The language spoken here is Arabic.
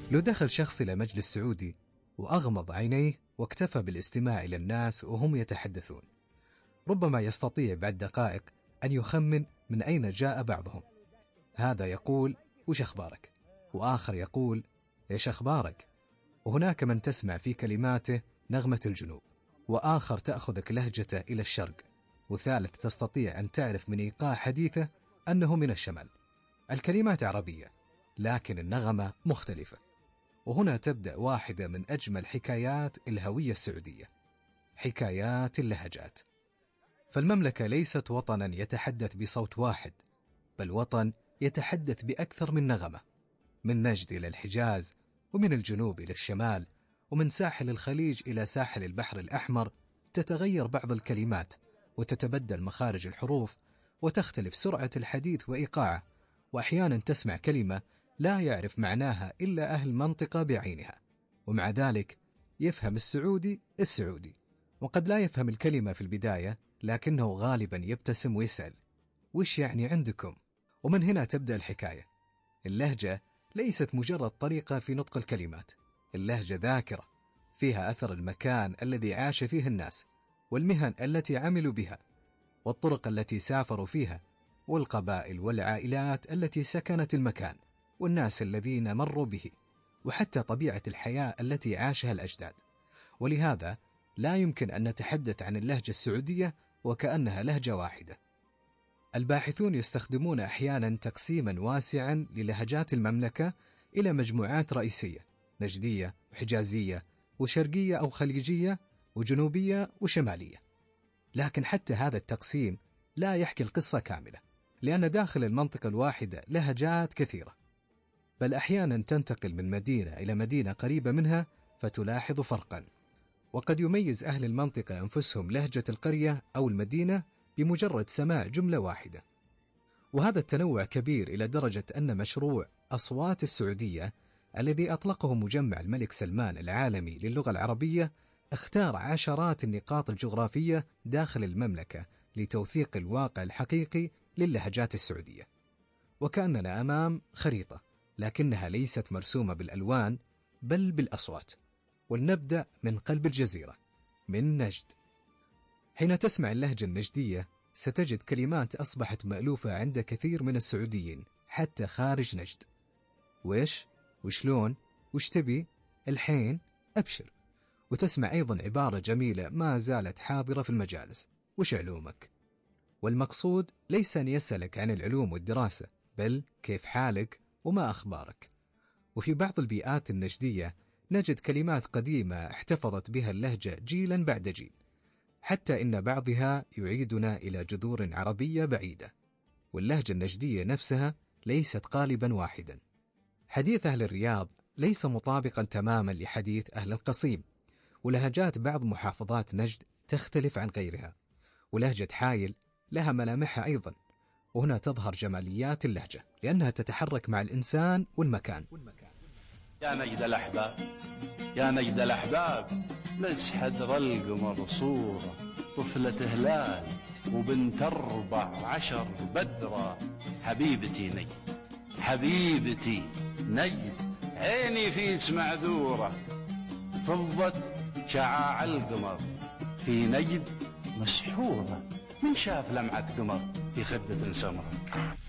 لو دخل شخص إلى مجلس سعودي وأغمض عينيه واكتفى بالاستماع إلى الناس وهم يتحدثون، ربما يستطيع بعد دقائق أن يخمن من أين جاء بعضهم. هذا يقول وش أخبارك، وآخر يقول إيش أخبارك، وهناك من تسمع في كلماته نغمة الجنوب، وآخر تأخذك لهجته إلى الشرق، وثالث تستطيع أن تعرف من إيقاع حديثه أنه من الشمال. الكلمات عربية لكن النغمة مختلفة. وهنا تبدأ واحدة من أجمل حكايات الهوية السعودية، حكايات اللهجات. فالمملكة ليست وطنا يتحدث بصوت واحد، بل وطن يتحدث بأكثر من نغمة، من نجد إلى الحجاز، ومن الجنوب إلى الشمال، ومن ساحل الخليج إلى ساحل البحر الأحمر. تتغير بعض الكلمات وتتبدل مخارج الحروف وتختلف سرعة الحديث وإيقاعه، وأحيانا تسمع كلمة لا يعرف معناها إلا أهل منطقة بعينها، ومع ذلك يفهم السعودي، وقد لا يفهم الكلمة في البداية لكنه غالبا يبتسم ويسأل وش يعني عندكم؟ ومن هنا تبدأ الحكاية. اللهجة ليست مجرد طريقة في نطق الكلمات، اللهجة ذاكرة فيها أثر المكان الذي عاش فيه الناس، والمهن التي عملوا بها، والطرق التي سافروا فيها، والقبائل والعائلات التي سكنت المكان، والناس الذين مروا به، وحتى طبيعة الحياة التي عاشها الأجداد. ولهذا لا يمكن أن نتحدث عن اللهجة السعودية وكأنها لهجة واحدة. الباحثون يستخدمون أحيانا تقسيما واسعا للهجات المملكة إلى مجموعات رئيسية: نجدية، وحجازية، وشرقية أو خليجية، وجنوبية، وشمالية. لكن حتى هذا التقسيم لا يحكي القصة كاملة، لأن داخل المنطقة الواحدة لهجات كثيرة، بل أحيانا تنتقل من مدينة إلى مدينة قريبة منها فتلاحظ فرقا. وقد يميز أهل المنطقة أنفسهم لهجة القرية أو المدينة بمجرد سماع جملة واحدة. وهذا التنوع كبير إلى درجة أن مشروع أصوات السعودية الذي أطلقه مجمع الملك سلمان العالمي للغة العربية اختار عشرات النقاط الجغرافية داخل المملكة لتوثيق الواقع الحقيقي للهجات السعودية. وكأننا أمام خريطة، لكنها ليست مرسومة بالألوان بل بالأصوات. ولنبدأ من قلب الجزيرة، من نجد. حين تسمع اللهجة النجدية ستجد كلمات أصبحت مألوفة عند كثير من السعوديين حتى خارج نجد: ويش، وشلون، وش تبي، الحين، أبشر. وتسمع أيضا عبارة جميلة ما زالت حاضرة في المجالس: وش علومك؟ والمقصود ليس أن يسألك عن العلوم والدراسة، بل كيف حالك وما أخبارك. وفي بعض البيئات النجدية نجد كلمات قديمة احتفظت بها اللهجة جيلا بعد جيل، حتى إن بعضها يعيدنا إلى جذور عربية بعيدة. واللهجة النجدية نفسها ليست قالبا واحدا. حديث أهل الرياض ليس مطابقا تماما لحديث أهل القصيم، ولهجات بعض محافظات نجد تختلف عن غيرها، ولهجة حايل لها ملامحها أيضا. وهنا تظهر جماليات اللهجة لأنها تتحرك مع الإنسان والمكان. يا نجد الأحباب، يا نجد الأحباب، مسحة القمر صورة، طفلة هلال وبنت 14 بدرة. حبيبتي نجد، حبيبتي نجد، عيني فيك معذورة، فضت شعاع القمر في نجد مسحورة. من شاف لمعة قمر في خدة سمرة؟